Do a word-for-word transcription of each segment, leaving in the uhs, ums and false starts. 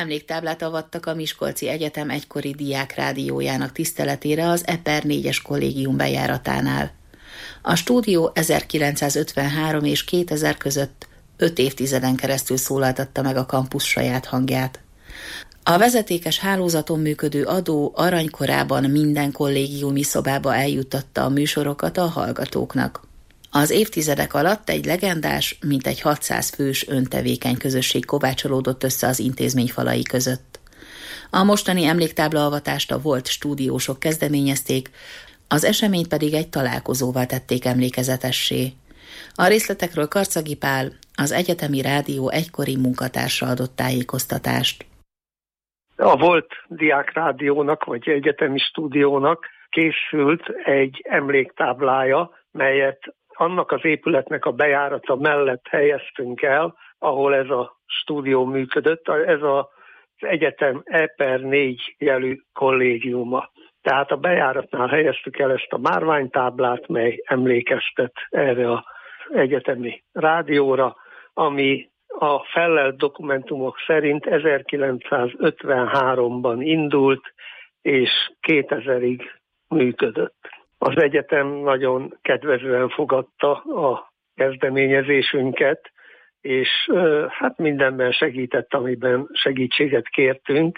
Emléktáblát avattak a Miskolci Egyetem egykori diákrádiójának tiszteletére az E per négyes kollégium bejáratánál. A stúdió ezerkilencszázötvenhárom és kétezer között öt évtizeden keresztül szólaltatta meg a kampusz saját hangját. A vezetékes hálózaton működő adó aranykorában minden kollégiumi szobába eljuttatta a műsorokat a hallgatóknak. Az évtizedek alatt egy legendás, mintegy hatszáz fős öntevékeny közösség kovácsolódott össze az intézmény falai között. A mostani emléktáblaavatást a volt stúdiósok kezdeményezték, az eseményt pedig egy találkozóval tették emlékezetessé. A részletekről Karczagi Pál, az Egyetemi Rádió egykori munkatársa adott tájékoztatást. A volt diákrádiónak vagy egyetemi stúdiónak készült egy emléktáblája, melyet annak az épületnek a bejárata mellett helyeztünk el, ahol ez a stúdió működött, ez az egyetem E per négy jelű kollégiuma. Tehát a bejáratnál helyeztük el ezt a márványtáblát, mely emlékeztet erre az egyetemi rádióra, ami a fellelt dokumentumok szerint ezerkilencszázötvenháromban indult, és kétezerig működött. Az egyetem nagyon kedvezően fogadta a kezdeményezésünket, és hát mindenben segített, amiben segítséget kértünk.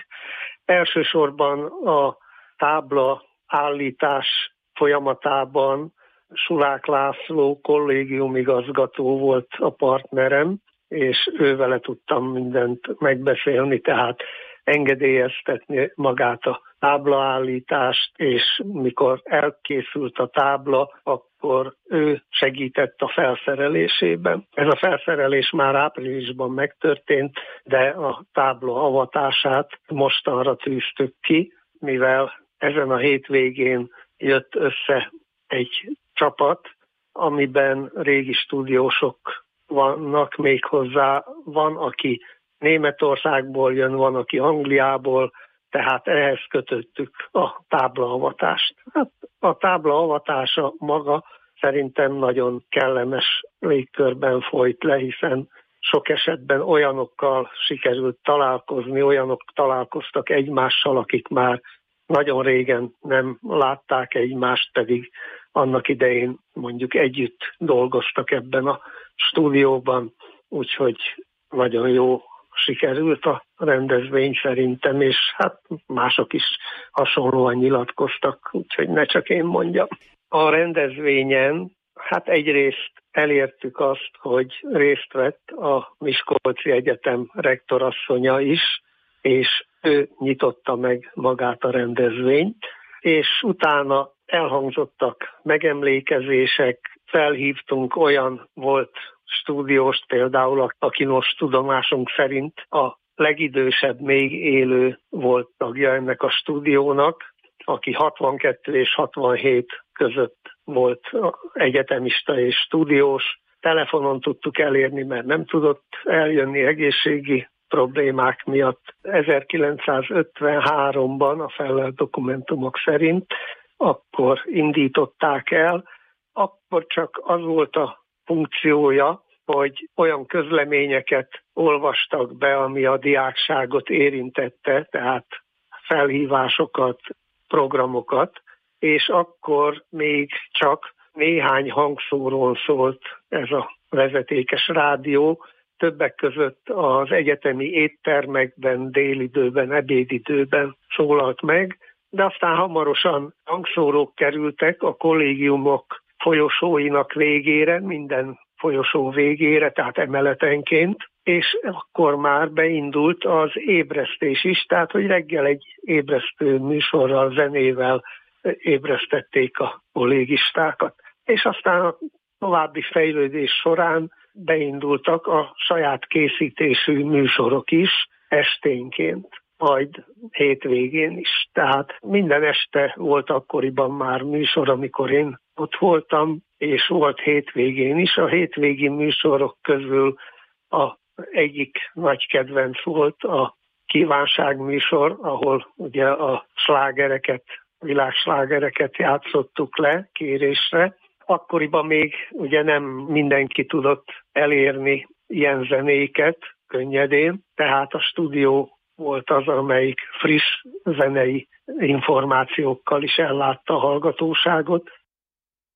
Elsősorban a tábla állítás folyamatában Sulák László kollégiumigazgató volt a partnerem, és ővele tudtam mindent megbeszélni, tehát engedélyeztetni magát a táblaállítást, és mikor elkészült a tábla, akkor ő segített a felszerelésében. Ez a felszerelés már áprilisban megtörtént, de a tábla avatását mostanra tűztük ki, mivel ezen a hétvégén jött össze egy csapat, amiben régi stúdiósok vannak még hozzá, van, aki Németországból jön, van, aki Angliából, tehát ehhez kötöttük a táblaavatást. Hát a táblaavatása maga szerintem nagyon kellemes légkörben folyt le, hiszen sok esetben olyanokkal sikerült találkozni, olyanok találkoztak egymással, akik már nagyon régen nem látták egymást, pedig annak idején mondjuk együtt dolgoztak ebben a stúdióban, úgyhogy nagyon jó sikerült a rendezvény szerintem, és hát mások is hasonlóan nyilatkoztak, úgyhogy ne csak én mondjam. A rendezvényen hát egyrészt elértük azt, hogy részt vett a Miskolci Egyetem rektorasszonya is, és ő nyitotta meg magát a rendezvényt, és utána elhangzottak megemlékezések, felhívtunk olyan volt stúdióst, például a kinos tudomásunk szerint a legidősebb még élő volt tagja ennek a stúdiónak, aki hatvankettő és hatvanhét között volt egyetemista és stúdiós. Telefonon tudtuk elérni, mert nem tudott eljönni egészségi problémák miatt. ezerkilencszázötvenháromban a fellelt dokumentumok szerint akkor indították el, akkor csak az volt a funkciója, hogy olyan közleményeket olvastak be, ami a diákságot érintette, tehát felhívásokat, programokat, és akkor még csak néhány hangszórón szólt ez a vezetékes rádió, többek között az egyetemi éttermekben, délidőben, ebédidőben szólalt meg, de aztán hamarosan hangszórók kerültek a kollégiumok folyosóinak végére, minden folyosó végére, tehát emeletenként, és akkor már beindult az ébresztés is, tehát hogy reggel egy ébresztő műsorral, zenével ébresztették a kollégistákat. És aztán a további fejlődés során beindultak a saját készítésű műsorok is esténként, majd hétvégén is. Tehát minden este volt akkoriban már műsor, amikor én ott voltam, és volt hétvégén is. A hétvégi műsorok közül a egyik nagy kedvenc volt a kívánságműsor, ahol ugye a slágereket, világslágereket játszottuk le kérésre. Akkoriban még ugye nem mindenki tudott elérni ilyen zenéket könnyedén, tehát a stúdió volt az, amelyik friss zenei információkkal is ellátta a hallgatóságot.